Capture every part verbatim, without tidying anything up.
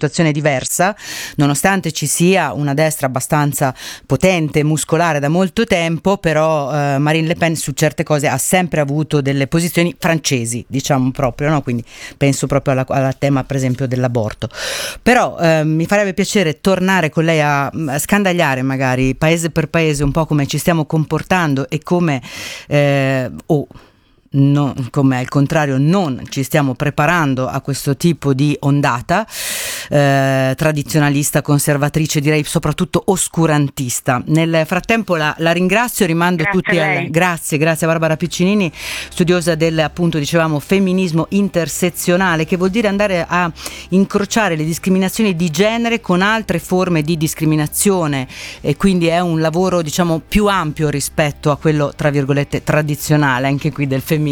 situazione diversa, nonostante ci sia una destra abbastanza potente, muscolare da molto tempo, però eh, Marine Le Pen su certe cose ha sempre avuto delle posizioni francesi, diciamo proprio, no? Quindi penso proprio alla, al tema per esempio dell'aborto. Però eh, mi farebbe piacere tornare con lei a, a scandagliare magari paese per paese un po' come ci stiamo comportando e come eh, o no, come al contrario non ci stiamo preparando a questo tipo di ondata eh, tradizionalista, conservatrice, direi soprattutto oscurantista. Nel frattempo la, la ringrazio, rimando grazie tutti al grazie, grazie a Barbara Piccinini, studiosa del, appunto dicevamo, femminismo intersezionale, che vuol dire andare a incrociare le discriminazioni di genere con altre forme di discriminazione, e quindi è un lavoro diciamo più ampio rispetto a quello tra virgolette tradizionale anche qui del femminismo.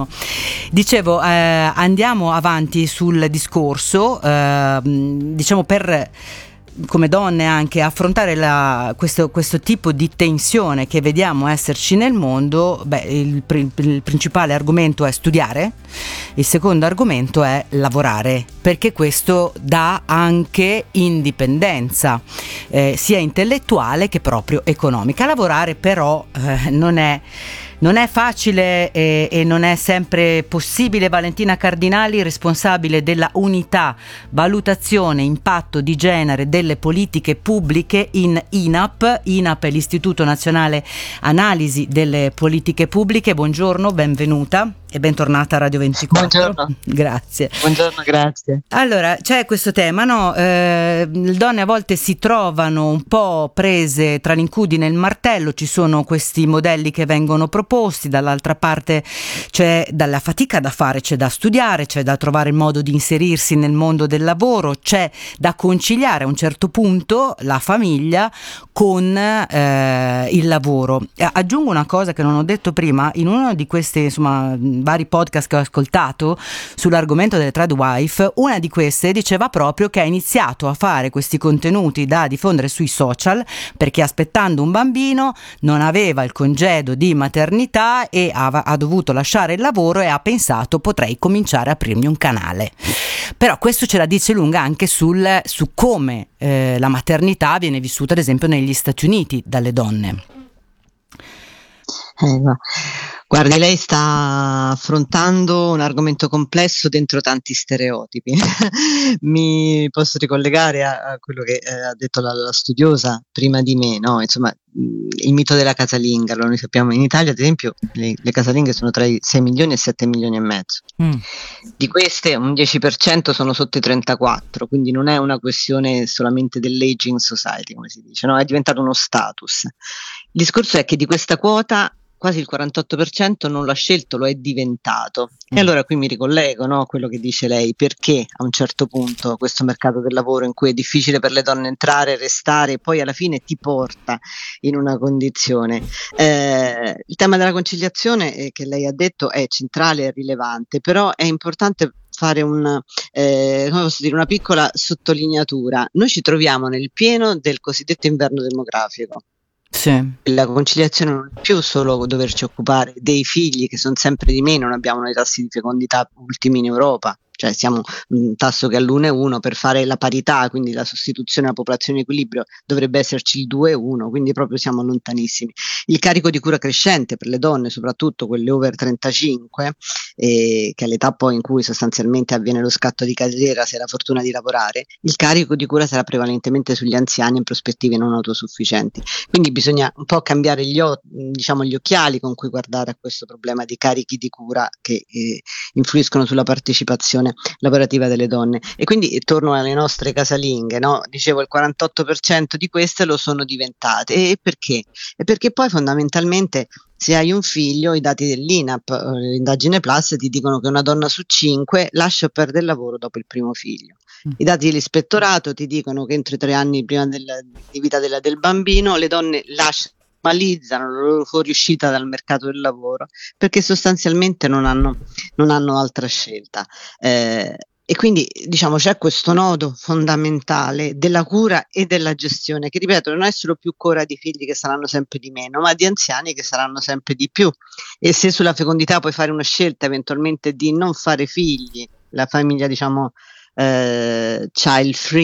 Dicevo, eh, andiamo avanti sul discorso, eh, diciamo per come donne anche affrontare la, questo, questo tipo di tensione che vediamo esserci nel mondo. Beh, il, il principale argomento è studiare, il secondo argomento è lavorare, perché questo dà anche indipendenza eh, sia intellettuale che proprio economica. Lavorare però eh, non è Non è facile e, e non è sempre possibile. Valentina Cardinali, responsabile della unità valutazione impatto di genere delle politiche pubbliche in I N A P. I N A P è l'Istituto Nazionale Analisi delle Politiche Pubbliche. Buongiorno, benvenuta e bentornata a Radio ventiquattro. Buongiorno. Grazie. Buongiorno, grazie. Allora, c'è questo tema, no? Eh, le donne a volte si trovano un po' prese tra l'incudine e il martello, ci sono questi modelli che vengono proposti, dall'altra parte c'è dalla fatica da fare, c'è da studiare, c'è da trovare il modo di inserirsi nel mondo del lavoro, c'è da conciliare a un certo punto la famiglia con eh, il lavoro. Eh, aggiungo una cosa che non ho detto prima, in uno di questi insomma vari podcast che ho ascoltato sull'argomento delle trad wife, una di queste diceva proprio che ha iniziato a fare questi contenuti da diffondere sui social perché aspettando un bambino non aveva il congedo di maternità e ha, ha dovuto lasciare il lavoro e ha pensato potrei cominciare a aprirmi un canale. Però questo ce la dice lunga anche sul, su come eh, la maternità viene vissuta ad esempio negli Stati Uniti dalle donne. Eh, guardi, lei sta affrontando un argomento complesso dentro tanti stereotipi. Mi posso ricollegare a, a quello che eh, ha detto la, la studiosa prima di me, no? Insomma, il mito della casalinga. Allora, noi sappiamo in Italia, ad esempio, le, le casalinghe sono tra i sei milioni e sette milioni e mezzo. Mm. Di queste un dieci per cento sono sotto i trentaquattro, quindi non è una questione solamente dell'aging society, come si dice, no? È diventato uno status. Il discorso è che di questa quota quasi il quarantotto per cento non l'ha scelto, lo è diventato. E allora qui mi ricollego, no, a quello che dice lei, perché a un certo punto questo mercato del lavoro in cui è difficile per le donne entrare, restare e poi alla fine ti porta in una condizione. Eh, il tema della conciliazione eh, che lei ha detto è centrale e rilevante, però è importante fare un, eh, come posso dire, una piccola sottolineatura. Noi ci troviamo nel pieno del cosiddetto inverno demografico. Sì. La conciliazione non è più solo doverci occupare dei figli che sono sempre di meno, non abbiamo dei tassi di fecondità ultimi in Europa, cioè siamo un tasso che è all'uno virgola uno, per fare la parità, quindi la sostituzione alla popolazione in equilibrio dovrebbe esserci il due virgola uno, quindi proprio siamo lontanissimi. Il carico di cura crescente per le donne, soprattutto quelle over trentacinque, eh, che è l'età poi in cui sostanzialmente avviene lo scatto di carriera se hai la fortuna di lavorare, il carico di cura sarà prevalentemente sugli anziani in prospettive non autosufficienti. Quindi bisogna un po' cambiare gli, o- diciamo, gli occhiali con cui guardare a questo problema di carichi di cura che eh, influiscono sulla partecipazione lavorativa delle donne. E quindi torno alle nostre casalinghe, no? Dicevo, il quarantotto per cento di queste lo sono diventate. E perché? E perché poi fondamentalmente se hai un figlio, i dati dell'I N A P, l'indagine Plus, ti dicono che una donna su cinque lascia perdere il lavoro dopo il primo figlio. I dati dell'ispettorato ti dicono che entro i tre anni prima del, di vita della, del bambino le donne lasciano formalizzano la loro fuoriuscita dal mercato del lavoro perché sostanzialmente non hanno, non hanno altra scelta. Eh, e quindi diciamo c'è questo nodo fondamentale della cura e della gestione che, ripeto, non è solo più cura di figli che saranno sempre di meno, ma di anziani che saranno sempre di più. E se sulla fecondità puoi fare una scelta eventualmente di non fare figli, la famiglia diciamo eh, child free,